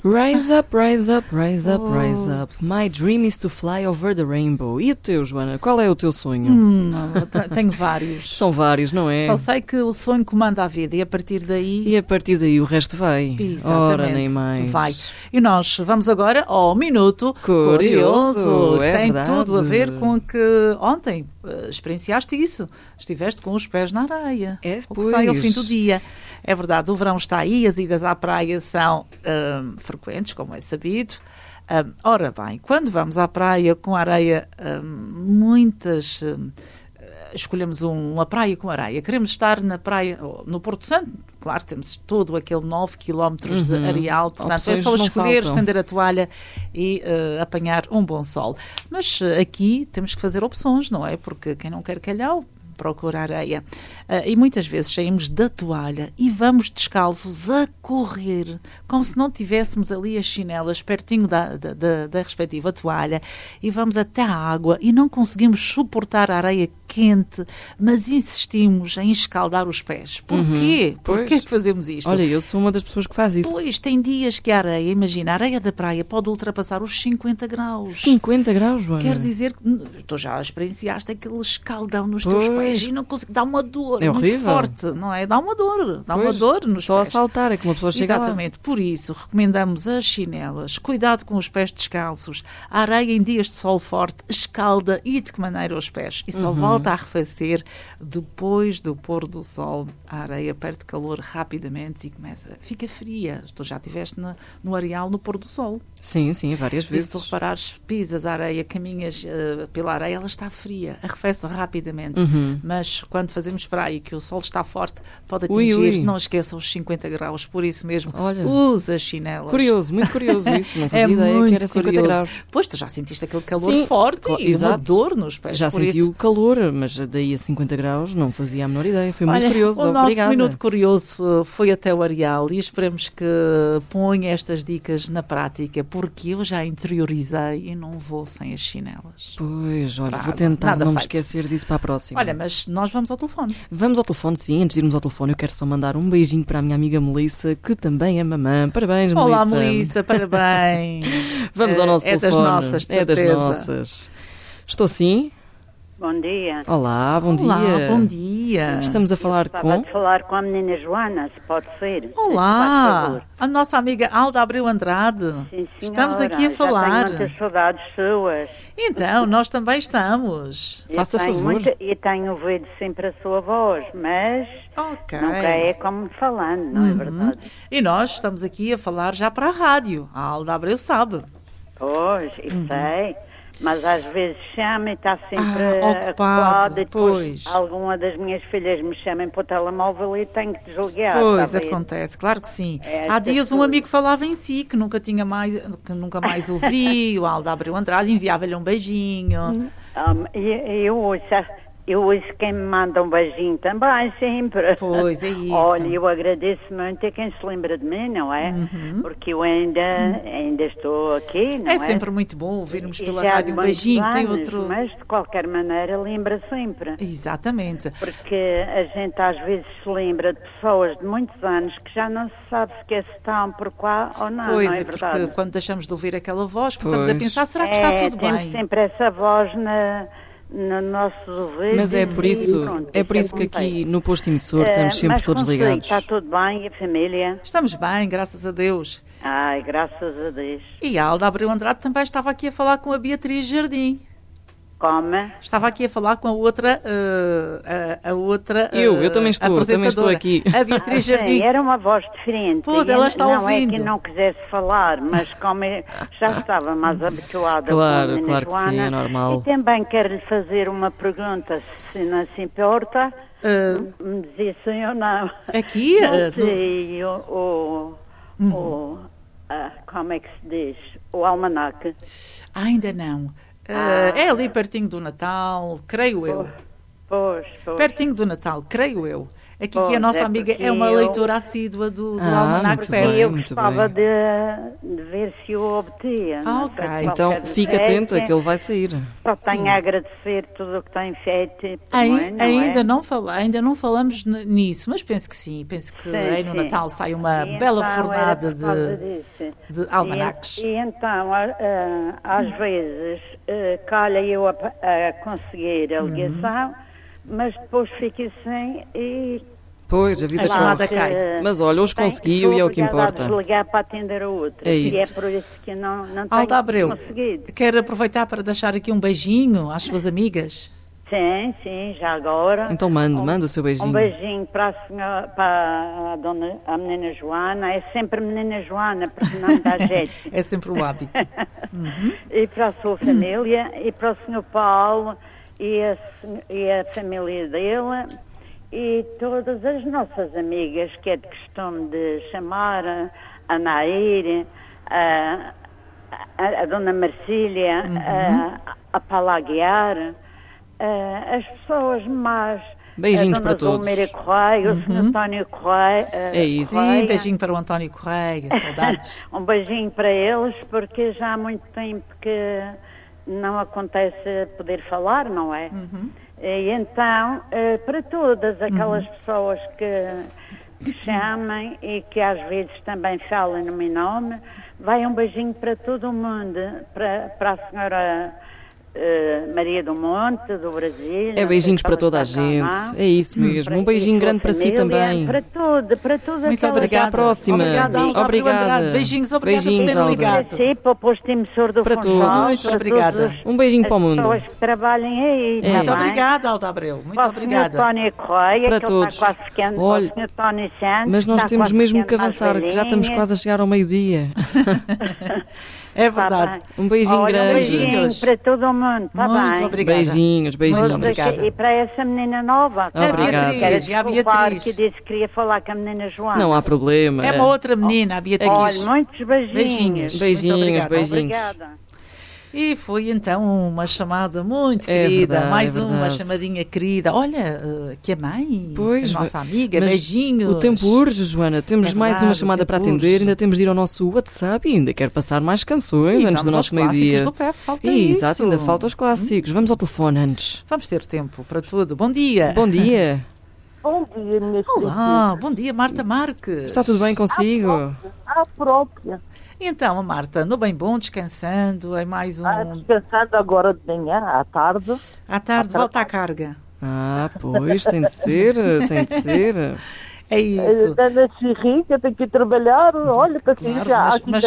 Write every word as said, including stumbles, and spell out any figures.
Rise up, rise up, rise up, rise up. My dream is to fly over the rainbow. E o teu, Joana? Qual é o teu sonho? Hum, tenho vários. São vários, não é? Só sei que o sonho comanda a vida e a partir daí... E a partir daí o resto vai. Exatamente. Ora, nem mais. Vai. E nós vamos agora ao Minuto Curioso. Curioso, é Tem verdade. tudo a ver com que ontem uh, experienciaste isso. Estiveste com os pés na areia. É, o que sai ao fim do dia. É verdade, o verão está aí, as idas à praia são um, frequentes, como é sabido. Um, ora bem, quando vamos à praia com areia, um, muitas... Um, escolhemos um, uma praia com areia. Queremos estar na praia, no Porto Santo, claro, temos todo aquele nove quilómetros uhum. de areal, portanto Opções é só escolher, faltam. estender a toalha e uh, apanhar um bom sol. Mas uh, aqui temos que fazer opções, não é? Porque quem não quer calhau, procura areia. Uh, e muitas vezes saímos da toalha e vamos descalços a correr, como se não tivéssemos ali as chinelas pertinho da, da, da, da respectiva toalha, e vamos até à água e não conseguimos suportar a areia quente, mas insistimos em escaldar os pés. Porquê? Uhum, Porquê que fazemos isto? Olha, eu sou uma das pessoas que faz isso. Pois, tem dias que a areia, imagina, a areia da praia pode ultrapassar os cinquenta graus. cinquenta graus, Joana? Quer dizer que tu já experienciaste aquele escaldão nos teus Pois. pés e não consegues, dá uma dor É muito horrível. forte, não é? Dá uma dor, dá Pois, uma dor nos só pés. a saltar é que uma pessoa chega lá. Exatamente, por isso recomendamos as chinelas, cuidado com os pés descalços, a areia em dias de sol forte escalda e de que maneira os pés, e só Uhum. volta a arrefecer depois do pôr do sol. A areia perde calor rapidamente e começa, fica fria. Tu já estiveste no, no areal no pôr do sol. Sim, sim, várias E vezes. se tu reparares, pisas a areia, caminhas uh, pela areia, ela está fria, arrefece rapidamente. Uhum. Mas quando fazemos praia e que o sol está forte, pode Ui, atingir, ui. não esqueçam os cinquenta graus, por isso mesmo, Olha. usa chinelas. Curioso, muito curioso isso. Não fazia É ideia muito que era cinquenta curioso. graus. Pois, tu já sentiste aquele calor Sim, forte cla- e uma exato. dor nos pés. Já por senti isso. o calor, mas daí a cinquenta graus não fazia a menor ideia. Foi muito Olha, curioso. o nosso Obrigada. Minuto Curioso foi até o areal e esperemos que ponha estas dicas na prática, porque eu já interiorizei e não vou sem as chinelas. Pois, olha, Para vou água. tentar Nada não me feito. esquecer disso para a próxima. Olha, mas nós vamos ao telefone. Vamos ao telefone, sim. Antes de irmos ao telefone, eu quero só mandar um beijinho para a minha amiga Melissa, que também é mamã. Parabéns, Melissa. Olá, Melissa, parabéns. Vamos ao nosso é telefone. das nossas, de É das certeza. nossas. Estou sim? Bom dia. Olá, bom Olá, dia. bom dia. Estamos a falar Estava com... de falar com a menina Joana, se pode ser. Se faz Olá, favor. a nossa amiga Alda Abreu Andrade. Sim, Estamos senhora, aqui a falar. Já tenho muitas saudades suas. Então, nós também estamos. Eu Faça tenho favor. muita- E tenho ouvido sempre a sua voz, mas Ok. nunca é como falando, não é Uhum. verdade? E nós estamos aqui a falar já para a rádio. A Alda Abreu sabe. Pois, eu Uhum. sei. Mas às vezes chama e está sempre Ah, ocupada. ocupado, E depois pois. alguma das minhas filhas me chamem para o telemóvel e tenho que desligar. Pois, está a ver? acontece, claro que sim. É, Há estas dias um coisas. amigo falava em si, que nunca tinha mais, que nunca mais ouvi, o Alda Abreu Andrade, enviava-lhe um beijinho. Um, e- eu ouço, eu ouço quem me manda um beijinho também, sempre. Pois, é isso. Olha, eu agradeço muito a quem se lembra de mim, não é? Porque eu ainda, ainda estou aqui, não é? É sempre muito bom ouvirmos E pela já há rádio um muitos beijinho, tem anos, outro... Mas, de qualquer maneira, lembra sempre. Exatamente. Porque a gente às vezes se lembra de pessoas de muitos anos que já não se sabe sequer se estão por cá ou não, Pois, não é é verdade? porque quando deixamos de ouvir aquela voz, começamos a Pois. pensar, será que está É, tudo temos bem? sempre essa voz na, no nossos ouvidos. Mas é por e isso, pronto, é por isso que acontece. aqui no posto emissor Eh, estamos sempre mas todos consigo, ligados. Está tudo bem e a família? Estamos bem, graças a Deus. Ai, graças a Deus. E a Alda Abreu Andrade também estava aqui a falar com a Beatriz Jardim. Como? Estava aqui a falar com a outra, eh, a, a outra Eu, eu eh, também estou, também estou apresentadora. aqui. A Beatriz Ah, sim, Jardim. era uma voz diferente. Pois, E ela eu- está não é ouvindo. que não quisesse falar, mas como eu já estava mais habituada Claro, com a menina claro que sim, Joana, é normal. E também quero lhe fazer uma pergunta, se não se importa, Eh, me dizer sim ou não. aqui, Não eh, no- sei, o, o, o ah, como é que se diz? O almanaque. ainda não. Eh, Ah. É ali pertinho do Natal, creio eu. Pois, pois. Pertinho do Natal, creio eu. Aqui que a Pois, nossa é amiga porque é uma eu- leitora assídua do, do Ah, Almanac muito Pé. bem. eu muito gostava bem. de, de ver se eu obtia. Ah, não ok. sei, de Então qualquer fica atenta maneira. que ele vai sair. Só Sim. tenho a agradecer tudo o que tem feito. Ai- não é, não ainda, é? não fala, ainda não falamos n- nisso, mas penso que sim. Penso que Sim, aí no sim. Natal sai uma E bela então, fornada era por causa de, disso. de de almanaques. E, e então, a- a- às vezes, eh, calha eu a, a conseguir a ligação, mas depois fico sem e... Pois, a vida A chamada corre. cai. Mas olha, hoje tenho- conseguiu e é o que sou obrigada importa. a desligar para atender a outra. É E isso. é por isso que não, não Alda tenho Abreu, conseguido. quer aproveitar para deixar aqui um beijinho às suas amigas? Sim, sim, já agora. Então mande, Um- manda o seu beijinho. Um beijinho para a, senhora, para a, dona, a menina Joana. É sempre menina Joana, porque não dá jeito. É sempre o hábito. E para a sua família, e para o senhor Paulo e a, sen- e a família dele, e todas as nossas amigas, que é de costume de chamar a, a Nair, a, a, a dona Marcília, a, a Paula Aguiar, a, as pessoas mais... Beijinhos a para dona todos. Zulmira Correia, o senhor António Correia. É isso. Sim, Correia. beijinho para o António Correia, saudades. Um beijinho para eles, porque já há muito tempo que não acontece poder falar, não é? E então, eh, para todas aquelas pessoas que, que chamem e que às vezes também falam no meu nome, vai um beijinho para todo o mundo, para, para a senhora eh, Maria do Monte, do Brasil. É beijinhos para toda a gente. É isso mesmo. Um beijinho grande para si também. Para tudo, para todas Muito aquelas obrigada. Até à próxima. Obrigada, Alda Abreu Obrigada. Andrade. Beijinhos, obrigada por Beijinhos, terem Alda. ligado. para si, para o posto emissor do Para Funchal, todos. Muito para obrigada. todos os- Um beijinho para o mundo. As pessoas que trabalhem aí, É. tá Muito bem? obrigada, Alda Abreu. Muito Para obrigada. o senhor Tony Correia, Para que todos. ele está quase ficando, Olha, para o senhor Tony Santos, Mas nós está temos quase mesmo ficando que mais avançar, que já estamos velhinha. quase a chegar ao meio-dia. É Tá verdade. bem. Um beijinho Olha, grande. Um beijinho Beijinhos. para todo o mundo, está Muito bem? obrigada. Beijinhos, beijinhos. Muito obrigada. E para essa menina nova, A Obrigada. Beatriz, e a desculpar Beatriz. que disse que queria falar com a menina Joana. Não há problema. É uma outra menina, a Beatriz. Olha, muitos beijinhos. Beijinhos. Beijinhos, Muito obrigada. beijinhos. Obrigada. E foi então uma chamada muito É querida, verdade, mais é uma verdade. chamadinha querida. Olha, eh, que a mãe, Pois, a nossa amiga, mas beijinhos. O tempo urge, Joana. Temos É mais verdade, uma o chamada tempo para atender. urge. Ainda temos de ir ao nosso WhatsApp e ainda quero passar mais canções E antes do vamos nosso aos clássicos meio-dia. do P E F, falta Ih, isso. Exato, ainda falta os clássicos. Vamos ao telefone antes. Vamos ter tempo para tudo. Bom dia. Bom dia. Bom dia, minha filha. Olá, bom dia, Marta Marques. Está tudo bem consigo? A própria. Então, a Marta, no bem bom, descansando, é mais um... Ah, descansando agora de manhã, à tarde. À tarde, volta à carga. Ah, pois, tem de ser, tem de ser. É isso. Dando a chirrica, tenho que ir trabalhar. Olha, paciência. Claro, mas- há aqui mas